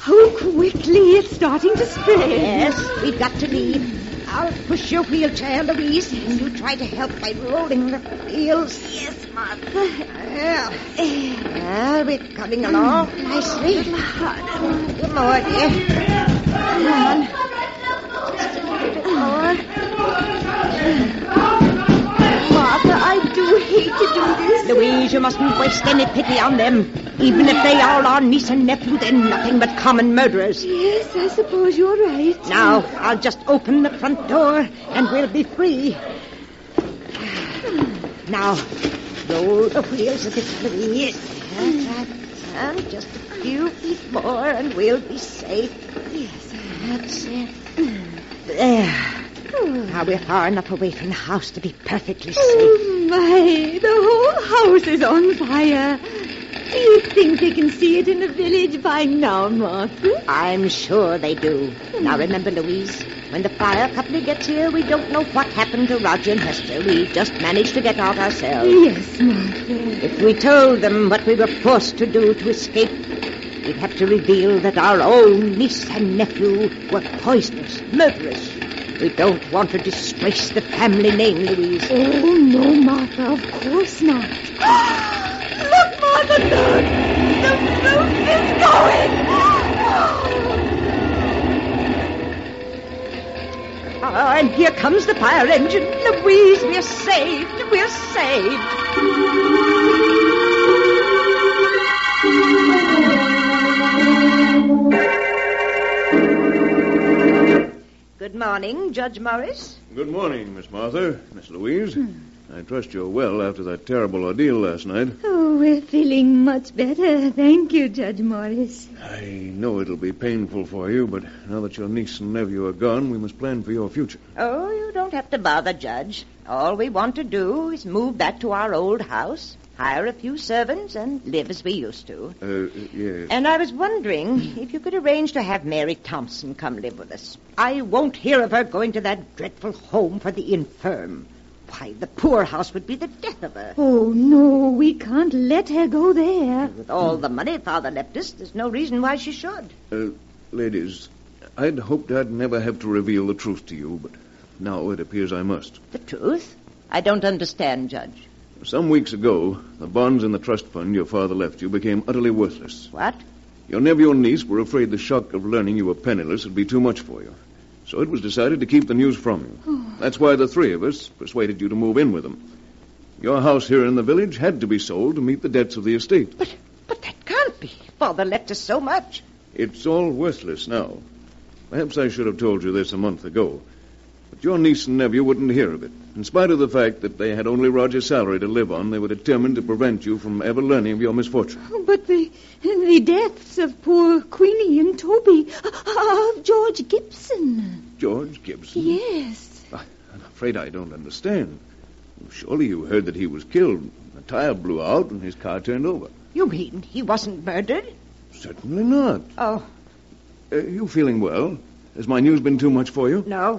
Oh, quickly. It's starting to spread. Yes, we've got to leave. I'll push your wheelchair, Louise, and you try to help by rolling the wheels. Yes, Martha. Well, we're coming along nicely. Good more, dear. Come on. Just a little bit more. Martha, I do hate to do this. Louise, you mustn't waste any pity on them. Even if they are our niece and nephew, they're nothing but common murderers. Yes, I suppose you're right. Now, I'll just open the front door, and we'll be free. Now, roll the wheels a bit, Louise. And just a few feet more, and we'll be safe. Yes. That's it. There. Now we're far enough away from the house to be perfectly safe. Oh, my. The whole house is on fire. Do you think they can see it in the village by now, Martha? I'm sure they do. Now remember, Louise, when the fire company gets here, we don't know what happened to Roger and Hester. We just managed to get out ourselves. Yes, Martha. If we told them what we were forced to do to escape, we'd have to reveal that our own niece and nephew were poisonous, murderers. We don't want to disgrace the family name, Louise. Oh, no, Martha, of course not. Look, Martha, look! The roof is going! And here comes the fire engine. Louise, we're saved. We're saved. Good morning, Judge Morris. Good morning, Miss Martha, Miss Louise. I trust you're well after that terrible ordeal last night. Oh, we're feeling much better. Thank you, Judge Morris. I know it'll be painful for you, but now that your niece and nephew are gone, we must plan for your future. Oh, you don't have to bother, Judge. All we want to do is move back to our old house, hire a few servants, and live as we used to. Yes. And I was wondering if you could arrange to have Mary Thompson come live with us. I won't hear of her going to that dreadful home for the infirm. Why, the poorhouse would be the death of her. Oh, no, we can't let her go there. With all the money Father left us, there's no reason why she should. Ladies, I'd hoped I'd never have to reveal the truth to you, but now it appears I must. The truth? I don't understand, Judge. Some weeks ago, the bonds in the trust fund your father left you became utterly worthless. What? Your nephew and niece were afraid the shock of learning you were penniless would be too much for you. So it was decided to keep the news from you. That's why the three of us persuaded you to move in with them. Your house here in the village had to be sold to meet the debts of the estate. But that can't be. Father left us so much. It's all worthless now. Perhaps I should have told you this a month ago. But your niece and nephew wouldn't hear of it. In spite of the fact that they had only Roger's salary to live on, they were determined to prevent you from ever learning of your misfortune. But the deaths of poor Queenie and Toby, of George Gibson. George Gibson? Yes. I'm afraid I don't understand. Surely you heard that he was killed. The tire blew out and his car turned over. You mean he wasn't murdered? Certainly not. Oh. You feeling well? Has my news been too much for you? No.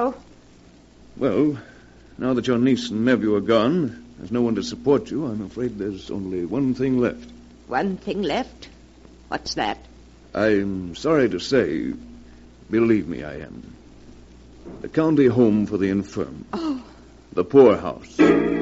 Well, now that your niece and nephew are gone, there's no one to support you, I'm afraid there's only one thing left. One thing left? What's that? I'm sorry to say, believe me, I am. The county home for the infirm. Oh. The poorhouse.